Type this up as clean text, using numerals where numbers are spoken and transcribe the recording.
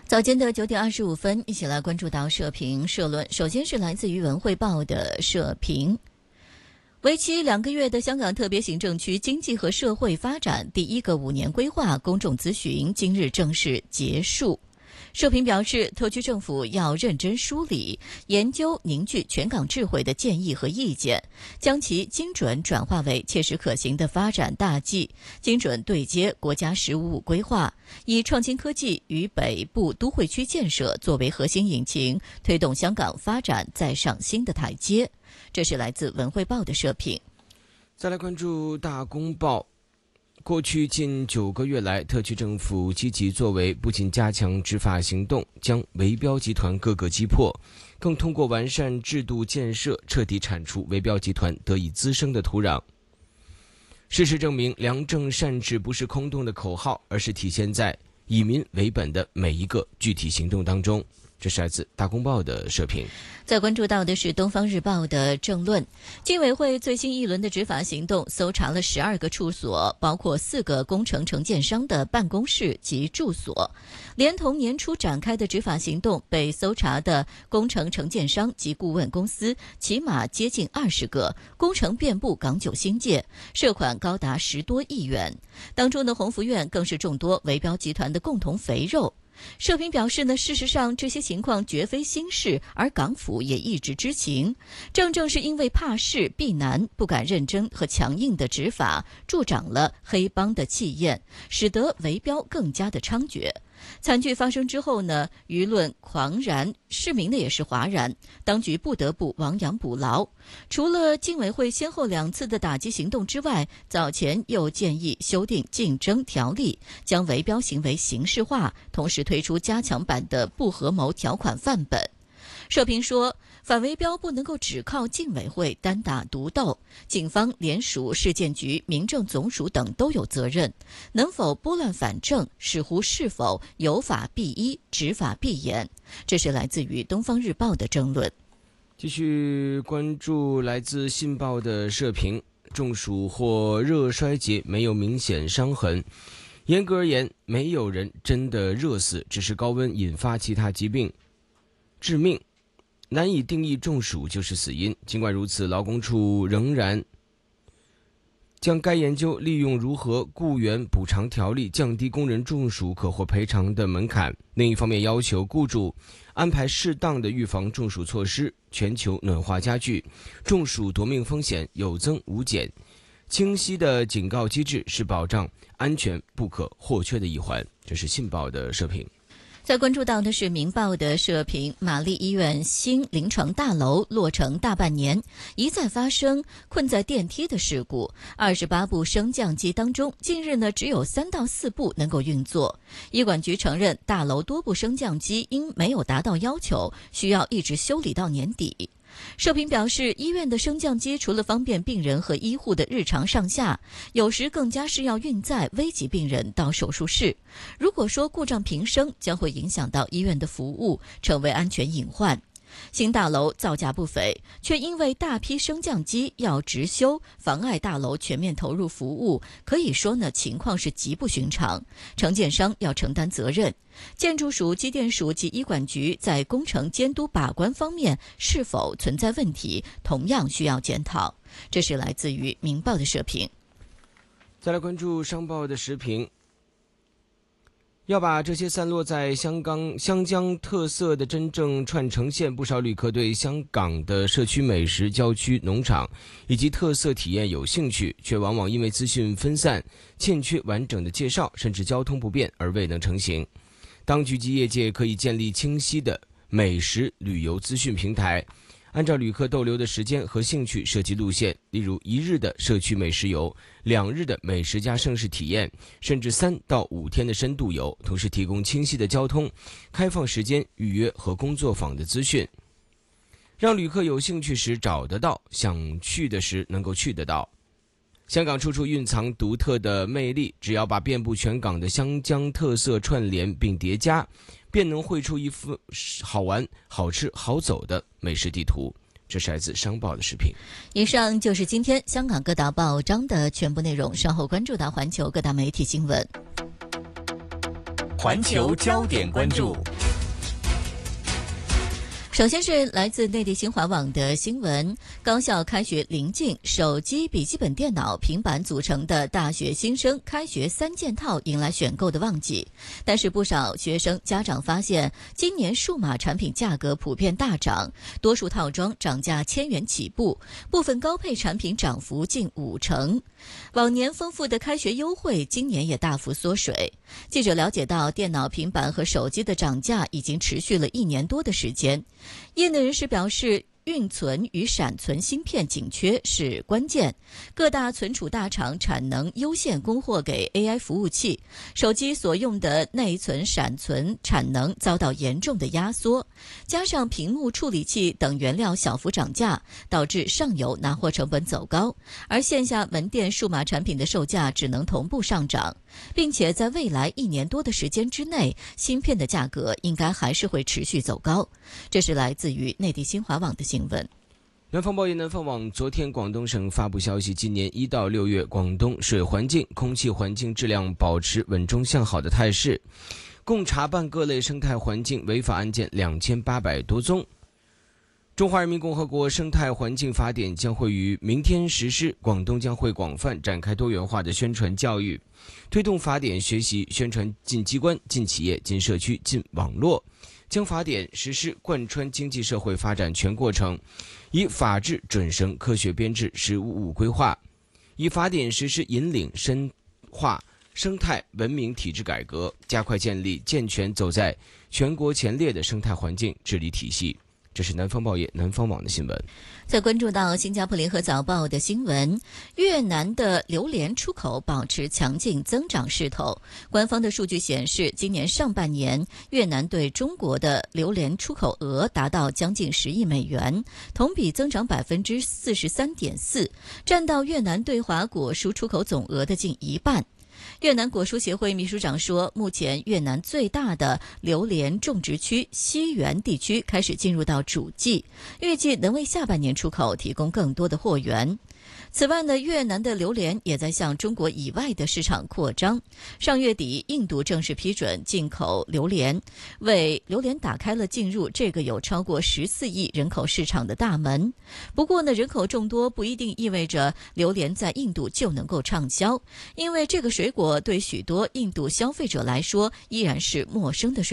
早间的9点25分，一起来关注到社评社论。首先是来自于文汇报的社评。为期2个月的香港特别行政区经济和社会发展第1个5年规划公众咨询今日正式结束。社评表示，特区政府要认真梳理、研究、凝聚全港智慧的建议和意见，将其精准转化为切实可行的发展大计，精准对接国家“15+5”规划，以创新科技与北部都会区建设作为核心引擎，推动香港发展再上新的台阶。这是来自文汇报的社评。 再来关注大公报。过去近9个月来，特区政府积极作为，不仅加强执法行动，将围标集团各个击破，更通过完善制度建设，彻底铲除围标集团得以滋生的土壤。事实证明，良政善治不是空洞的口号，而是体现在以民为本的每一个具体行动当中。这是来自大公报的社评。 再关注到的是东方日报的政论。经委会最新一轮的执法行动搜查了12个处所，包括4个工程承建商的办公室及住所。连同年初展开的执法行动，被搜查的工程承建商及顾问公司起码接近20个，工程遍布港九新界，涉款高达10多亿元。当中的鸿福苑更是众多围标集团的共同肥肉。社评表示呢，事实上这些情况绝非新事，而港府也一直知情，正是因为怕事避难，不敢认真和强硬的执法，助长了黑帮的气焰，使得围标更加的猖獗。惨剧发生之后呢，舆论狂然，市民呢也是哗然，当局不得不亡羊补牢。除了经委会先后2次的打击行动之外，早前又建议修订竞争条例，将围标行为刑事化，同时推出加强版的不合谋条款范本。社评说，反围标不能够只靠竞委会单打独斗，警方、联署、市建局、民政总署等都有责任。能否拨乱反正，视乎是否有法必依、执法必严。这是来自于东方日报的争论。 继续关注来自信报的社评。中暑或热衰竭没有明显伤痕，严格而言，没有人真的热死，只是高温引发其他疾病致命，难以定义中暑就是死因。尽管如此，劳工处仍然将该研究利用如何雇员补偿条例降低工人中暑可获赔偿的门槛，另一方面要求雇主安排适当的预防中暑措施。全球暖化加剧，中暑夺命风险有增无减，清晰的警告机制是保障安全不可或缺的一环。这是信报的社评。 再关注到的是明报的社评，玛丽医院新临床大楼落成大半年，一再发生困在电梯的事故。28部升降机当中，近日呢只有3到4部能够运作。医管局承认，大楼多部升降机因没有达到要求，需要一直修理到年底。社评表示，医院的升降机除了方便病人和医护的日常上下，有时更加是要运载危急病人到手术室。如果说故障频生，将会影响到医院的服务，成为安全隐患。新大楼造价不菲，却因为大批升降机要直修，妨碍大楼全面投入服务，可以说呢情况是极不寻常。承建商要承担责任，建筑署、机电署及医管局在工程监督把关方面是否存在问题，同样需要检讨。这是来自于明报的社评。 再来关注商报的时评。要把这些散落在香江特色的真正串成线，不少旅客对香港的社区美食、郊区农场以及特色体验有兴趣，却往往因为资讯分散、欠缺完整的介绍，甚至交通不便而未能成行。当局及业界可以建立清晰的美食旅游资讯平台，按照旅客逗留的时间和兴趣设计路线，例如1日的社区美食游、2日的美食加盛事体验，甚至3到5天的深度游，同时提供清晰的交通、开放时间、预约和工作坊的资讯，让旅客有兴趣时找得到，想去的时能够去得到。香港处处蕴藏独特的魅力，只要把遍布全港的香江特色串联并叠加，便能绘出一幅好玩、好吃、好走的美食地图。这是来自商报的视频。 以上就是今天香港各大报章的全部内容，稍后关注到环球各大媒体新闻。 环球焦点关注。 首先是来自内地新华网的新闻，高校开学临近，手机、笔记本电脑、平板组成的大学新生开学3件套迎来选购的旺季。但是不少学生家长发现，今年数码产品价格普遍大涨，多数套装涨价1000元起步，部分高配产品涨幅近50%。往年丰富的开学优惠，今年也大幅缩水。记者了解到，电脑、平板和手机的涨价已经持续了1年多的时间。业内人士表示，运存与闪存芯片紧缺是关键，各大存储大厂产能优先供货给 AI 服务器，手机所用的内存、闪存产能遭到严重的压缩，加上屏幕处理器等原料小幅涨价，导致上游拿货成本走高，而线下门店数码产品的售价只能同步上涨，并且在未来1年多的时间之内，芯片的价格应该还是会持续走高。这是来自于内地新华网的新闻。 南方报业南方网昨天广东省发布消息，今年1到6月，广东水环境、空气环境质量保持稳中向好的态势，共查办各类生态环境违法案件2800多宗。中华人民共和国生态环境法典将会于明天实施，广东将会广泛展开多元化的宣传教育，推动法典学习宣传进机关、进企业、进社区、进网络，将法典实施贯穿经济社会发展全过程，以法治准绳科学编制“十五五”规划，以法典实施引领深化生态文明体制改革，加快建立健全走在全国前列的生态环境治理体系。这是南方报业南方网的新闻。 再关注到新加坡联合早报的新闻，越南的榴莲出口保持强劲增长势头。官方的数据显示，今年上半年越南对中国的榴莲出口额达到将近10亿美元，同比增长43.4%，占到越南对华果蔬出口总额的近一半。越南果蔬协会秘书长说，目前越南最大的榴莲种植区西源地区开始进入到主季，预计能为下半年出口提供更多的货源。此外呢，越南的榴莲也在向中国以外的市场扩张。上月底，印度正式批准进口榴莲，为榴莲打开了进入这个有超过14亿人口市场的大门。不过呢，人口众多不一定意味着榴莲在印度就能够畅销，因为这个水果对许多印度消费者来说依然是陌生的水果。